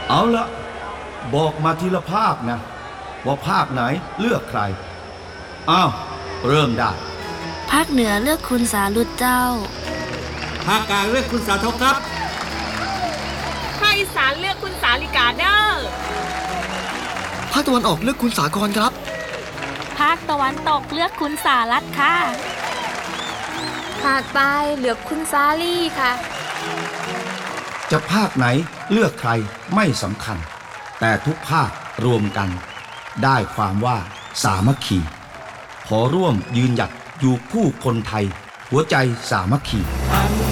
เอาละบอกมาทีละภาคนะว่าภาคไหนเลือกใครอ้าวเริ่มได้ภาคเหนือเลือกคุณสารุตเจ้าภาคกลางเลือกคุณสาทกครับภาคอีสานเลือกคุณสาลิกาเดอร์ภาคตะวันออกเลือกคุณสากรครับภาคตะวันตกเลือกคุณสารัตน์ค่ะภาคใต้เลือกคุณสาลี่ค่ะจะภาคไหนเลือกใครไม่สำคัญแต่ทุกภาครวมกันได้ความว่าสามัคคีขอร่วมยืนหยัดอยู่คู่คนไทยหัวใจสามัคคี